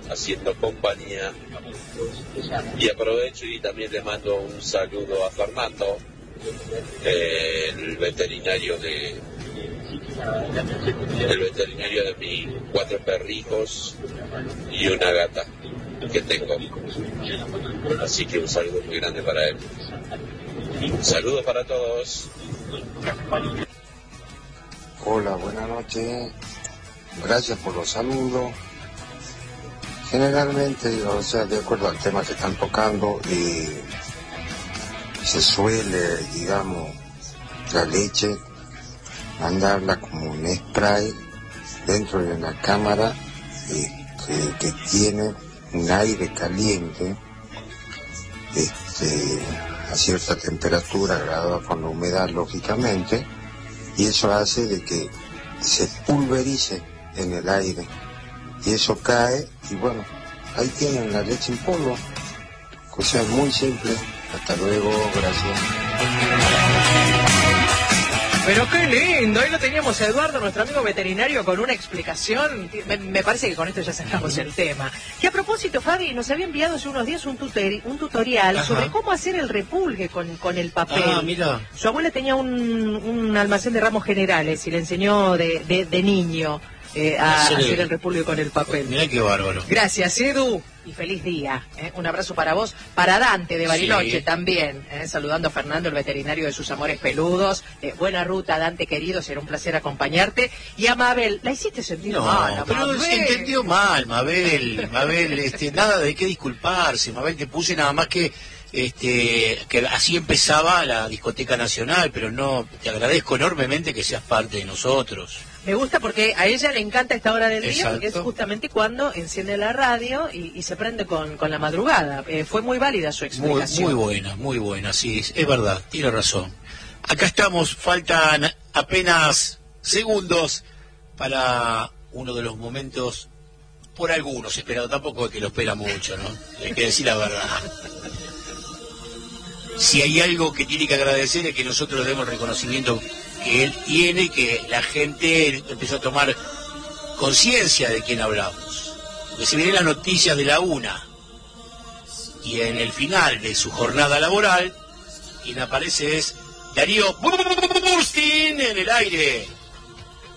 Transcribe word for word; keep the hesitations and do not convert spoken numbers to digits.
haciendo compañía. Y aprovecho y también le mando un saludo a Fernando, eh, el veterinario de el veterinario de mis cuatro perrijos y una gata que tengo. Así que un saludo muy grande para él. Un saludo para todos. Hola, buenas noches. Gracias por los saludos. Generalmente, o sea, de acuerdo al tema que están tocando, eh, se suele, digamos, la leche, mandarla como un spray dentro de una cámara este, que tiene un aire caliente, este, a cierta temperatura, graduada con la humedad, lógicamente, y eso hace de que se pulverice en el aire. Y eso cae, y bueno, ahí tienen la leche en polvo. Cosa muy simple. Hasta luego, gracias. Pero qué lindo, ahí lo teníamos a Eduardo, nuestro amigo veterinario, con una explicación. Me, me parece que con esto ya sacamos el tema. Que a propósito, Fabi, nos había enviado hace unos días un, tuteri, un tutorial Ajá. sobre cómo hacer el repulgue con, con el papel. Ah, mira. Su abuela tenía un, un almacén de ramos generales y le enseñó de, de, de niño eh, a hacer el... el repulgue con el papel. Mira qué bárbaro. Gracias, Edu. Y feliz día. ¿eh? Un abrazo para vos, para Dante de Bariloche sí. también. ¿eh? Saludando a Fernando, el veterinario de sus amores peludos. Eh, buena ruta, Dante querido, será un placer acompañarte. Y a Mabel, la hiciste sentir no, mal. No, pero Mabel. se entendió mal, Mabel. Mabel, este, nada de qué disculparse. Mabel, te puse nada más que... Este, que así empezaba la discoteca nacional, pero no, te agradezco enormemente que seas parte de nosotros. Me gusta porque a ella le encanta esta hora del día, Exacto. porque es justamente cuando enciende la radio y, y se prende con, con la madrugada. Eh, fue muy válida su explicación. Muy, muy buena, muy buena, sí, es verdad, tiene razón. Acá estamos, faltan apenas segundos para uno de los momentos, por algunos esperados, tampoco es que lo espera mucho, ¿no? Hay que decir la verdad. Si hay algo que tiene que agradecer es que nosotros demos el reconocimiento que él tiene y que la gente empezó a tomar conciencia de quién hablamos. Porque si vienen las noticias de la una y en el final de su jornada laboral, quien aparece es Darío Burstin en el aire.